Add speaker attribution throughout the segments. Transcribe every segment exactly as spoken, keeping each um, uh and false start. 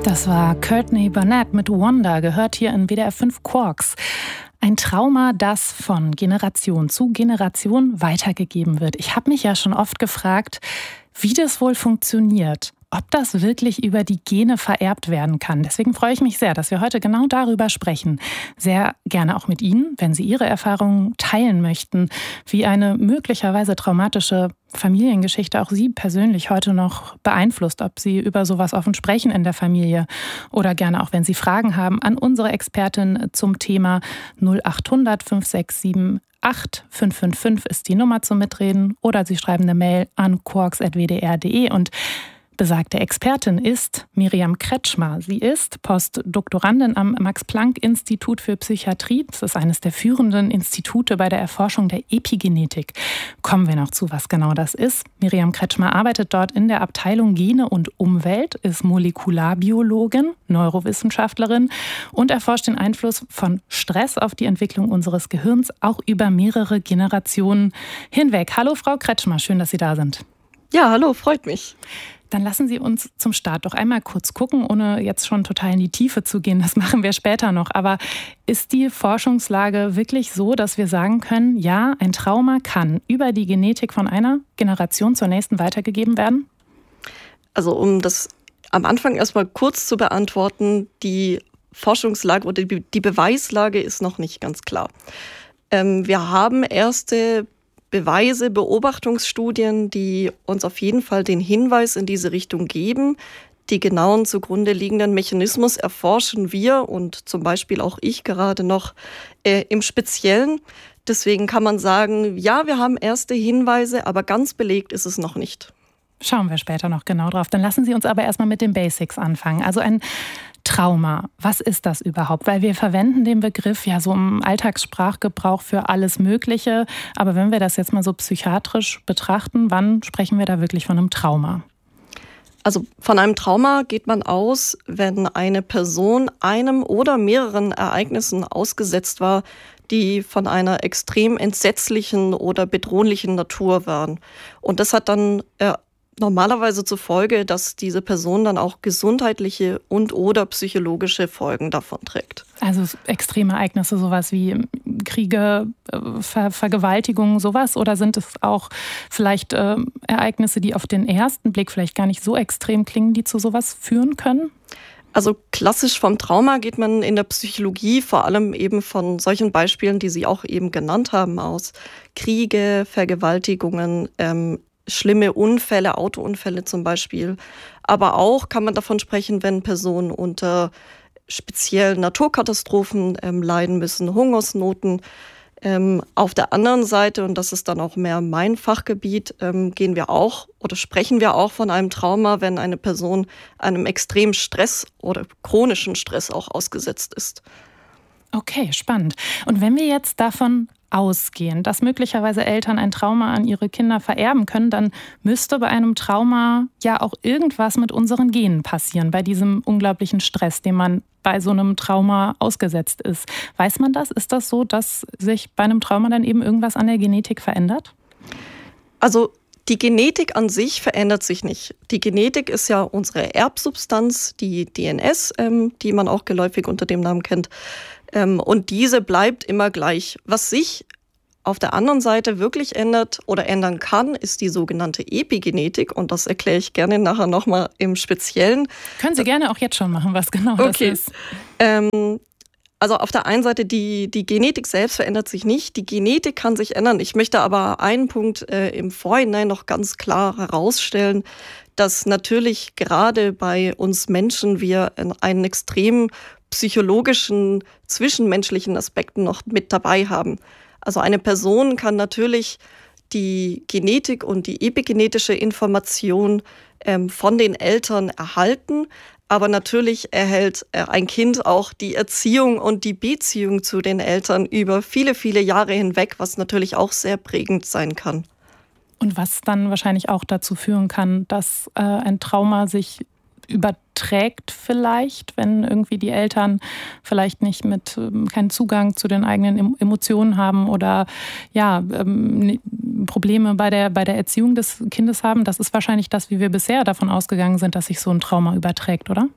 Speaker 1: Das war Courtney Barnett mit Wonder, gehört hier in W D R fünf Quarks. Ein Trauma, das von Generation zu Generation weitergegeben wird. Ich habe mich ja schon oft gefragt, wie das wohl funktioniert. Ob das wirklich über die Gene vererbt werden kann. Deswegen freue ich mich sehr, dass wir heute genau darüber sprechen. Sehr gerne auch mit Ihnen, wenn Sie Ihre Erfahrungen teilen möchten, wie eine möglicherweise traumatische Familiengeschichte auch Sie persönlich heute noch beeinflusst, ob Sie über sowas offen sprechen in der Familie oder gerne auch, wenn Sie Fragen haben, an unsere Expertin zum Thema null acht hundert fünf sechs sieben acht fünf fünf fünf ist die Nummer zum Mitreden oder Sie schreiben eine Mail an quarks at w d r punkt d e und besagte Expertin ist Miriam Kretschmer. Sie ist Postdoktorandin am Max-Planck-Institut für Psychiatrie. Das ist eines der führenden Institute bei der Erforschung der Epigenetik. Kommen wir noch zu, was genau das ist. Miriam Kretschmer arbeitet dort in der Abteilung Gene und Umwelt, ist Molekularbiologin, Neurowissenschaftlerin und erforscht den Einfluss von Stress auf die Entwicklung unseres Gehirns, auch über mehrere Generationen hinweg. Hallo Frau Kretschmer, schön, dass Sie da sind.
Speaker 2: Ja, hallo, freut mich.
Speaker 1: Dann lassen Sie uns zum Start doch einmal kurz gucken, ohne jetzt schon total in die Tiefe zu gehen. Das machen wir später noch. Aber ist die Forschungslage wirklich so, dass wir sagen können, ja, ein Trauma kann über die Genetik von einer Generation zur nächsten weitergegeben werden?
Speaker 2: Also um das am Anfang erstmal kurz zu beantworten, die Forschungslage oder die, die Beweislage ist noch nicht ganz klar. Ähm, wir haben erste Beweise, Beobachtungsstudien, die uns auf jeden Fall den Hinweis in diese Richtung geben. Die genauen zugrunde liegenden Mechanismus erforschen wir und zum Beispiel auch ich gerade noch äh, im Speziellen. Deswegen kann man sagen, ja, wir haben erste Hinweise, aber ganz belegt ist es noch nicht.
Speaker 1: Schauen wir später noch genau drauf. Dann lassen Sie uns aber erstmal mit den Basics anfangen. Also ein Trauma, was ist das überhaupt? Weil wir verwenden den Begriff ja so im Alltagssprachgebrauch für alles Mögliche. Aber wenn wir das jetzt mal so psychiatrisch betrachten, wann sprechen wir da wirklich von einem Trauma?
Speaker 2: Also von einem Trauma geht man aus, wenn eine Person einem oder mehreren Ereignissen ausgesetzt war, die von einer extrem entsetzlichen oder bedrohlichen Natur waren. Und das hat dann äh, normalerweise zur Folge, dass diese Person dann auch gesundheitliche und oder psychologische Folgen davon trägt.
Speaker 1: Also extreme Ereignisse, sowas wie Kriege, Ver- Vergewaltigungen, sowas? Oder sind es auch vielleicht äh, Ereignisse, die auf den ersten Blick vielleicht gar nicht so extrem klingen, die zu sowas führen können?
Speaker 2: Also klassisch vom Trauma geht man in der Psychologie vor allem eben von solchen Beispielen, die Sie auch eben genannt haben, aus. Kriege, Vergewaltigungen, ähm, schlimme Unfälle, Autounfälle zum Beispiel. Aber auch kann man davon sprechen, wenn Personen unter speziellen Naturkatastrophen ähm, leiden müssen, Hungersnoten. Ähm, auf der anderen Seite, und das ist dann auch mehr mein Fachgebiet, ähm, gehen wir auch oder sprechen wir auch von einem Trauma, wenn eine Person einem extremen Stress oder chronischen Stress auch ausgesetzt ist.
Speaker 1: Okay, spannend. Und wenn wir jetzt davon ausgehen, dass möglicherweise Eltern ein Trauma an ihre Kinder vererben können, dann müsste bei einem Trauma ja auch irgendwas mit unseren Genen passieren, bei diesem unglaublichen Stress, dem man bei so einem Trauma ausgesetzt ist. Weiß man das? Ist das so, dass sich bei einem Trauma dann eben irgendwas an der Genetik verändert?
Speaker 2: Also die Genetik an sich verändert sich nicht. Die Genetik ist ja unsere Erbsubstanz, die D N S, ähm, die man auch geläufig unter dem Namen kennt. Ähm, und diese bleibt immer gleich. Was sich auf der anderen Seite wirklich ändert oder ändern kann, ist die sogenannte Epigenetik. Und das erkläre ich gerne nachher nochmal im Speziellen.
Speaker 1: Können Sie gerne auch jetzt schon machen, was genau das
Speaker 2: okay.
Speaker 1: ist.
Speaker 2: Ähm, also auf der einen Seite, die, die Genetik selbst verändert sich nicht. Die Genetik kann sich ändern. Ich möchte aber einen Punkt äh, im Vorhinein noch ganz klar herausstellen, dass natürlich gerade bei uns Menschen wir einen extrem psychologischen, zwischenmenschlichen Aspekten noch mit dabei haben. Also eine Person kann natürlich die Genetik und die epigenetische Information ähm, von den Eltern erhalten, aber natürlich erhält äh, ein Kind auch die Erziehung und die Beziehung zu den Eltern über viele, viele Jahre hinweg, was natürlich auch sehr prägend sein kann.
Speaker 1: Und was dann wahrscheinlich auch dazu führen kann, dass äh, ein Trauma sich überträgt vielleicht, wenn irgendwie die Eltern vielleicht nicht mit ähm, keinen Zugang zu den eigenen Emotionen haben oder ja ähm, Probleme bei der bei der Erziehung des Kindes haben. Das ist wahrscheinlich das, wie wir bisher davon ausgegangen sind, dass sich so ein Trauma überträgt, oder?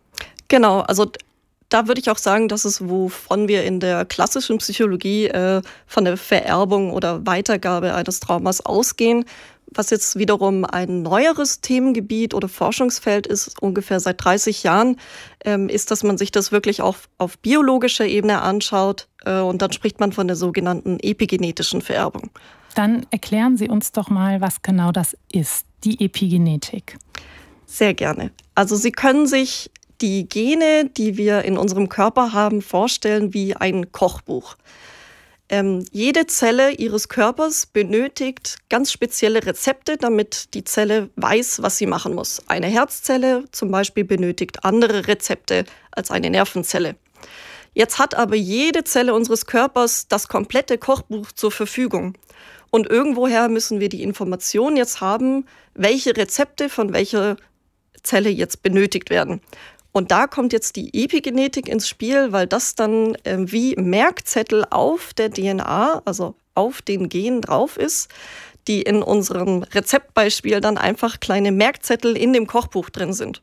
Speaker 2: Genau, also da würde ich auch sagen, dass es, wovon wir in der klassischen Psychologie äh, von der Vererbung oder Weitergabe eines Traumas ausgehen. Was jetzt wiederum ein neueres Themengebiet oder Forschungsfeld ist, ungefähr seit dreißig Jahren, ähm, ist, dass man sich das wirklich auch auf biologischer Ebene anschaut. Äh, und dann spricht man von der sogenannten epigenetischen Vererbung.
Speaker 1: Dann erklären Sie uns doch mal, was genau das ist, die Epigenetik.
Speaker 2: Sehr gerne. Also Sie können sich die Gene, die wir in unserem Körper haben, vorstellen wie ein Kochbuch. Ähm, jede Zelle Ihres Körpers benötigt ganz spezielle Rezepte, damit die Zelle weiß, was sie machen muss. Eine Herzzelle zum Beispiel benötigt andere Rezepte als eine Nervenzelle. Jetzt hat aber jede Zelle unseres Körpers das komplette Kochbuch zur Verfügung. Und irgendwoher müssen wir die Information jetzt haben, welche Rezepte von welcher Zelle jetzt benötigt werden. Und da kommt jetzt die Epigenetik ins Spiel, weil das dann äh, wie Merkzettel auf der D N A, also auf den Genen drauf ist, die in unserem Rezeptbeispiel dann einfach kleine Merkzettel in dem Kochbuch drin sind.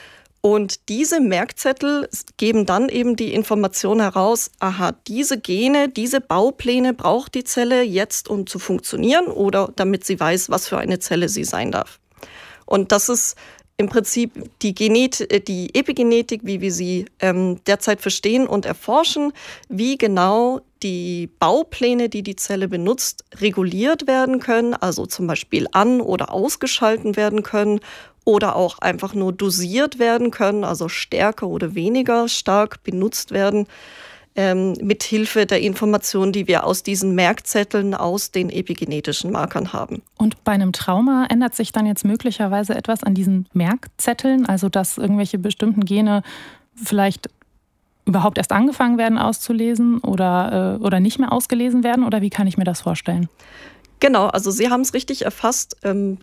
Speaker 2: Und diese Merkzettel geben dann eben die Information heraus, aha, diese Gene, diese Baupläne braucht die Zelle jetzt, um zu funktionieren oder damit sie weiß, was für eine Zelle sie sein darf. Und das ist im Prinzip die, Genet- die Epigenetik, wie wir sie ähm, derzeit verstehen und erforschen, wie genau die Baupläne, die die Zelle benutzt, reguliert werden können, also zum Beispiel an- oder ausgeschalten werden können oder auch einfach nur dosiert werden können, also stärker oder weniger stark benutzt werden, ähm, mit Hilfe der Informationen, die wir aus diesen Merkzetteln, aus den epigenetischen Markern haben.
Speaker 1: Und bei einem Trauma ändert sich dann jetzt möglicherweise etwas an diesen Merkzetteln, also dass irgendwelche bestimmten Gene vielleicht überhaupt erst angefangen werden auszulesen oder, äh, oder nicht mehr ausgelesen werden? Oder wie kann ich mir das vorstellen?
Speaker 2: Genau, also Sie haben es richtig erfasst. Ähm,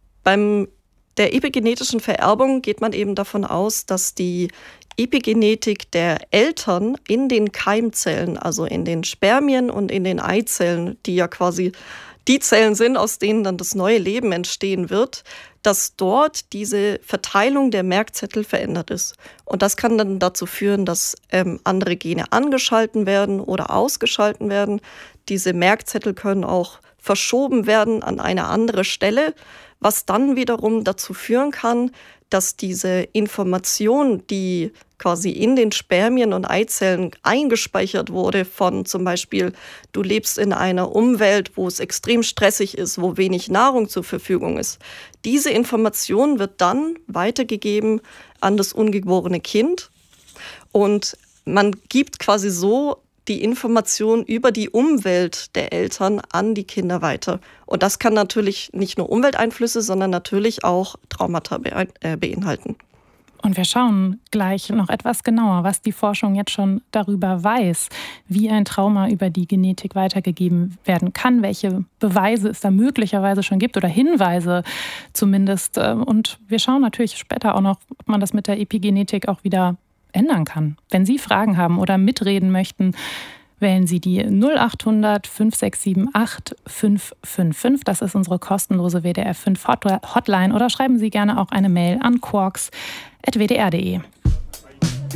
Speaker 2: beim der epigenetischen Vererbung geht man eben davon aus, dass die Epigenetik der Eltern in den Keimzellen, also in den Spermien und in den Eizellen, die ja quasi die Zellen sind, aus denen dann das neue Leben entstehen wird, dass dort diese Verteilung der Merkzettel verändert ist. Und das kann dann dazu führen, dass ähm, andere Gene angeschalten werden oder ausgeschalten werden. Diese Merkzettel können auch verschoben werden an eine andere Stelle, was dann wiederum dazu führen kann, dass diese Information, die quasi in den Spermien und Eizellen eingespeichert wurde von zum Beispiel, du lebst in einer Umwelt, wo es extrem stressig ist, wo wenig Nahrung zur Verfügung ist. Diese Information wird dann weitergegeben an das ungeborene Kind und man gibt quasi so die Information über die Umwelt der Eltern an die Kinder weiter. Und das kann natürlich nicht nur Umwelteinflüsse, sondern natürlich auch Traumata beinhalten.
Speaker 1: Und wir schauen gleich noch etwas genauer, was die Forschung jetzt schon darüber weiß, wie ein Trauma über die Genetik weitergegeben werden kann, welche Beweise es da möglicherweise schon gibt oder Hinweise zumindest. Und wir schauen natürlich später auch noch, ob man das mit der Epigenetik auch wieder ändern kann. Wenn Sie Fragen haben oder mitreden möchten, wählen Sie die null acht hundert fünf sechs sieben acht fünf fünf fünf. Das ist unsere kostenlose W D R fünf Hotline. Oder schreiben Sie gerne auch eine Mail an quarks at w d r punkt d e.